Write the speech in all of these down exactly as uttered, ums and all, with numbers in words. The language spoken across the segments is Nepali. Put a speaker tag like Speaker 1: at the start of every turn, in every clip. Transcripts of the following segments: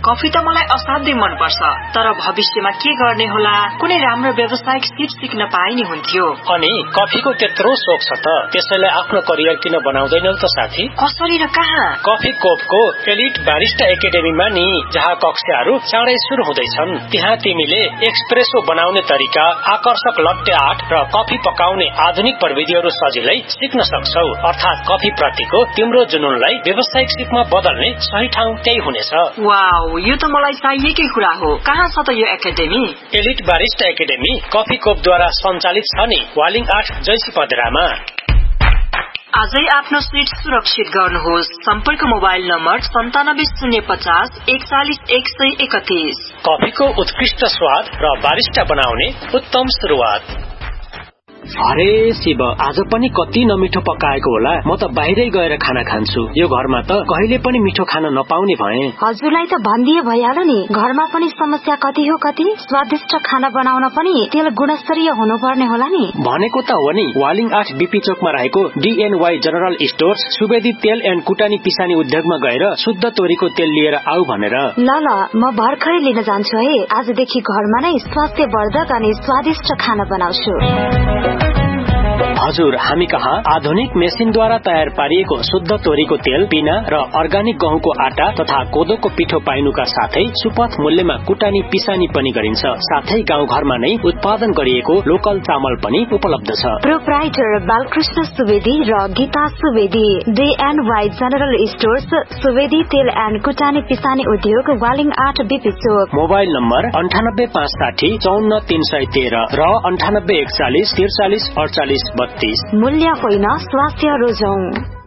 Speaker 1: कफी त मलाई असाध्यै मनपर्छ, तर भविष्यमा के गर्ने होला, कुनै राम्रो व्यावसायिक सिप सिक्न पाए नि हुन्थ्यो।
Speaker 2: अनि कफीको त्यत्रो शोक छ त त्यसैले आफ्नो करियर किन बनाउँदैनौ त साथी?
Speaker 1: कसरी र कहाँ?
Speaker 2: कफी कोपको एलिट बारिस्टा एकाडेमीमा नि, जहाँ कक्षाहरू चाँडै सुरु हुँदैछन्। त्यहाँ तिमीले एक्सप्रेसो बनाउने तरिका, आकर्षक लट्टे आर्ट र कफी पकाउने आधुनिक प्रविधिहरू सजिलै सिक्न सक्छौ। अर्थात् कफी प्रतिको तिम्रो जुनूनलाई व्यावसायिक सिपमा बदल्ने सही ठाउँ त्यही हुनेछ।
Speaker 1: वाउ, यो त मलाई चाहिएकै कुरा हो। कहाँ छ त यो academy?
Speaker 2: Elite barista academy coffee कोपद्वारा सञ्चालित छ नि, वालिङ आठ जैसी पदरामा।
Speaker 1: आजै आफ्नो सिट सुरक्षित गर्नुहोस्। सम्पर्क मोबाइल नम्बर सन्तानब्बे शून्य पचास एकचालिस एक सय एकतीस।
Speaker 2: कफीको उत्कृष्ट स्वाद र बारिस्टा बनाउने उत्तम सुरुवात। अरे शिव, आज पनि कति नमिठो पकाएको होला। म त बाहिरै गएर खाना खान्छु। यो घरमा त कहिले पनि मिठो खान नपाउने भए।
Speaker 3: हजुरलाई त भनिदिए भइहाल्यो नि, घरमा पनि समस्या कति हो कति। स्वादिष्ट खाना बनाउन पनि तेल गुणस्तरीय हुनुपर्ने होला नि।
Speaker 2: भनेको त हो नि। वालिङ आठ बीपी चोकमा रहेको डीएनवाई जनरल स्टोर्स सुवेदी तेल एन्ड कुटानी पिसानी उद्योगमा गएर शुद्ध तोरीको तेल लिएर आऊ भनेर।
Speaker 3: ल ल, म भर्खरै लिन जान्छु है। आजदेखि घरमा नै स्वास्थ्यवर्धक अनि स्वादिष्ट खाना बनाउँछु।
Speaker 2: हजुर, हामी कहाँ आधुनिक मेसिनद्वारा तयार पारिएको शुद्ध तोरीको तेल, पिना र अर्गानिक गहुँको आटा तथा कोदोको पिठो पाइनुका साथै सुपथ मूल्यमा कुटानी पिसानी पनि गरिन्छ। साथै गाउँघरमा नै उत्पादन गरिएको लोकल चामल पनि उपलब्ध छ।
Speaker 3: प्रोप्राइटर बालकृष्ण सुवेदी र गीता सुवेदी, डीएनवाई जनरल स्टोर्स, सुवेदी तेल एन्ड कुटानी पिसानी उद्योग, वालिङ आठ बीपी चोक।
Speaker 2: मोबाइल नम्बर अन्ठानब्बे पाँच साठी चौन्न तीन सय तेह्र र अन्ठानब्बे एकचालिस त्रिचालिस अडचालिस बत्तीस।
Speaker 3: मूल्य होइन, स्वास्थ्य रोजौं।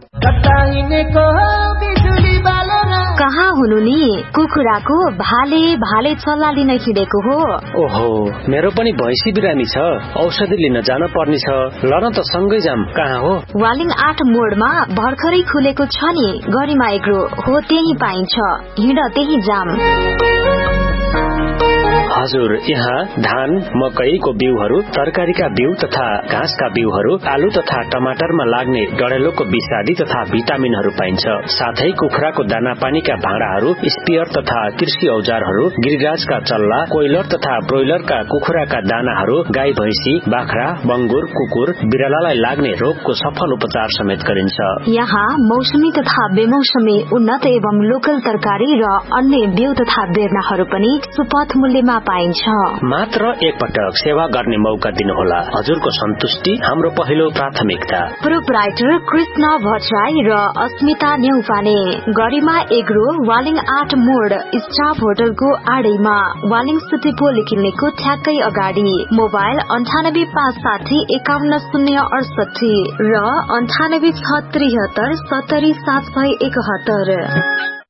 Speaker 3: कहाँ हुनु नि? कुखुराको भाले भाले चल्ला लिन हिँडेको हो।
Speaker 2: ओहो, मेरो पनि भैँसी बिरामी छ, औषधि लिन जान पर्ने छ। ल न त सँगै जाम। कहाँ हो?
Speaker 3: वालिङ आठ मोडमा भर्खरै खुलेको छ नि, गरिमा एग्रो हो, त्यही पाइन्छ। हिँड, त्यही जाम।
Speaker 2: हजुर, यहाँ धान, मकैको बिउहरू, तरकारीका बिउ तथा घाँसका बिउहरू, आलु तथा टमाटरमा लाग्ने डढेलोको विषादी तथा भिटामिनहरू पाइन्छ। साथै कुखुराको दाना पानीका भाँडाहरू, स्पियर तथा कृषि औजारहरू, गिरिराजका चल्ला, कोइलर तथा ब्रोइलरका कुखुराका दानाहरू, गाई भैँसी, बाख्रा, बंगुर, कुकुर, बिरालालाई लाग्ने रोगको सफल उपचार समेत गरिन्छ।
Speaker 3: यहाँ मौसमी तथा बेमौसमी उन्नत एवं लोकल तरकारी र अन्य बिउ तथा बेर्नाहरू पनि सुपथ मूल्यमा पाइन्छ।
Speaker 2: मात्र एकपटक सेवा गर्ने मौका दिनुहोला। हजुरको सन्तुष्टि हाम्रो पहिलो प्राथमिकता।
Speaker 3: प्रोप्राइटर कृष्ण भट्टराई र अस्मिता न्यौपाने, गरिमा एग्रो, वालिङ आठ मोड, स्टाफ होटलको आडैमा, वालिङ सिटी पोलिक्लिनिकको ठ्याक्कै अगाडि। मोबाइल अन्ठानब्बे पाँच साठी एकाउन्न शून्य अडसठी र अन्ठानब्बे छ त्रिहत्तर सत्तरी सात सय एकहत्तर।